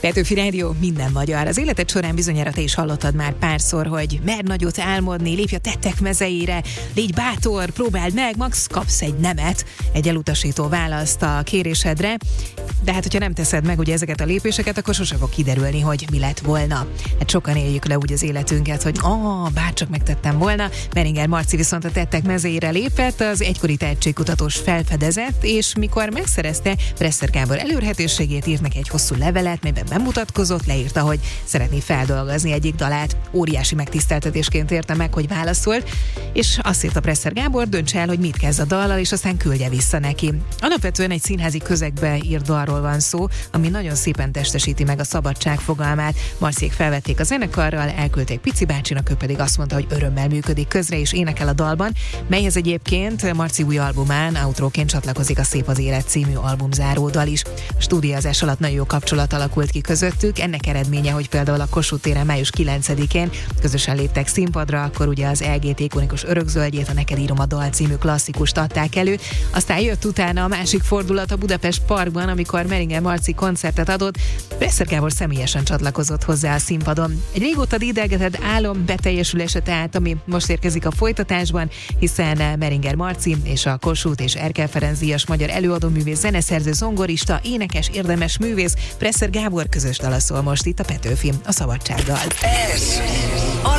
Petőfi Rádió, minden magyar. Az életed során bizonyára te is hallottad már párszor, hogy mer nagyot álmodni, lépj a tettek mezeire, légy bátor, próbáld meg, max kapsz egy nemet, egy elutasító választ a kérésedre. De hát, hogyha nem teszed meg ugye ezeket a lépéseket, akkor sose fog kiderülni, hogy mi lett volna. Hát sokan éljük le úgy az életünket, hogy bárcsak megtettem volna. Meringer Marci viszont a tettek mezeire lépett, az egykori tehetségkutatós felfedezett, és mikor megszerezte Presser Gábor elérhetőségét, írt neki egy hosszú levelet, melyben bemutatkozott, leírta, hogy szeretné feldolgozni egyik dalát. Óriási megtiszteltetésként érte meg, hogy válaszolt, és azt írta Presser Gábor, döntse el, hogy mit kezd a dallal, és aztán küldje vissza neki. Alapvetően egy színházi közegbe írt dalról van szó, ami nagyon szépen testesíti meg a szabadság fogalmát. Marciék felvették a zenekarral, elküldték Pici bácsinak, ő pedig azt mondta, hogy örömmel működik közre és énekel a dalban, melyhez egyébként Marci új albumán outróként csatlakozik a Szép az élet című albumzáró dal is. A stúdiózás alatt nagyon jó kapcsolat alakult ki közöttük, ennek eredménye, hogy például a Kossuth téren május 9-én közösen léptek színpadra, akkor ugye az LGT ikonikus Örökzöldjét, a Neked írom a dal című klasszikust adták elő, aztán jött utána a másik fordulat a Budapest Parkban, amikor Meringer Marci koncertet adott, Presser Gábor személyesen csatlakozott hozzá a színpadon. Egy régóta dédelgetett álom beteljesülése tehát, ami most érkezik a folytatásban, hiszen Meringer Marci és a Kossuth és Erkel Ferenc díjas magyar előadóművész, zeneszerző, zongorista, énekes, érdemes művész Presser Gábor közös dala szól most itt a Petőfi, a Szabadsággal. Ez a